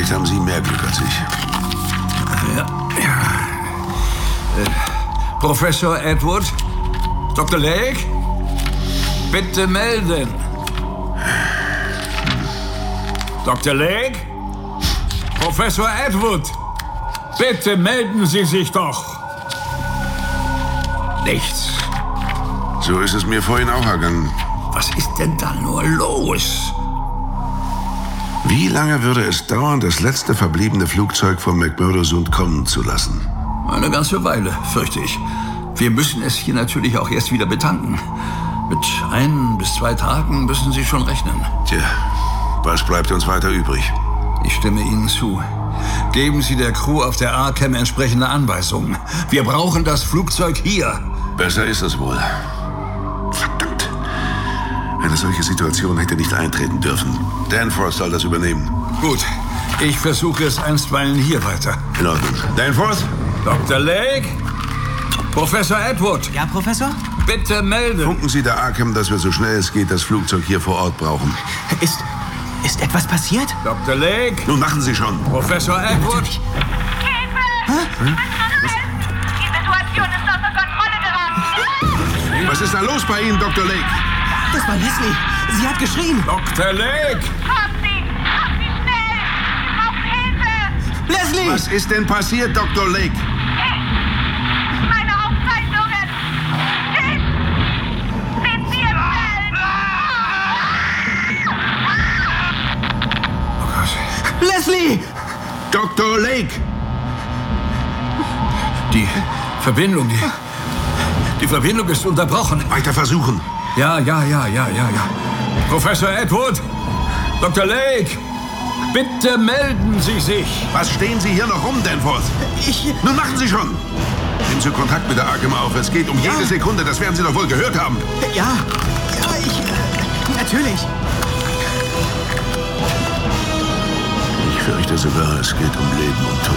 Vielleicht haben Sie mehr Glück als ich. Ja. Professor Edward? Dr. Lake? Bitte melden. Dr. Lake? Professor Edward? Bitte melden Sie sich doch. Nichts. So ist es mir vorhin auch ergangen. Was ist denn da nur los? Wie lange würde es dauern, das letzte verbliebene Flugzeug von McMurdo-Sund kommen zu lassen? Eine ganze Weile, fürchte ich. Wir müssen es hier natürlich auch erst wieder betanken. Mit 1 bis 2 Tagen müssen Sie schon rechnen. Tja, was bleibt uns weiter übrig? Ich stimme Ihnen zu. Geben Sie der Crew auf der Arkham entsprechende Anweisungen. Wir brauchen das Flugzeug hier. Besser ist es wohl. Verdammt. Eine solche Situation hätte nicht eintreten dürfen. Danforth soll das übernehmen. Gut, ich versuche es einstweilen hier weiter. In Ordnung. Danforth? Dr. Lake? Professor Edward? Ja, Professor? Bitte melden. Funken Sie der Arkham, dass wir so schnell es geht das Flugzeug hier vor Ort brauchen. Ist etwas passiert? Dr. Lake? Nun machen Sie schon. Professor Edward? Hilfe! Die Situation ist außer Kontrolle geraten. Was ist da los bei Ihnen, Dr. Lake? Das war Leslie. Sie hat geschrien. Dr. Lake? Kommen Sie! Kommen Sie schnell! Wir brauchen Hilfe! Leslie! Was ist denn passiert, Dr. Lake? Meine Aufzeichnungen! Sind Sie im Feld? Oh Gott. Leslie! Dr. Lake! Die Verbindung, die Verbindung ist unterbrochen. Weiter versuchen. Ja. Professor Edward? Dr. Lake? Bitte melden Sie sich. Was stehen Sie hier noch rum, Danforth? Nun machen Sie schon. Nehmen Sie Kontakt mit der Arkham auf. Es geht um jede Sekunde. Das werden Sie doch wohl gehört haben. Ja, natürlich. Ich fürchte sogar, es geht um Leben und Tod.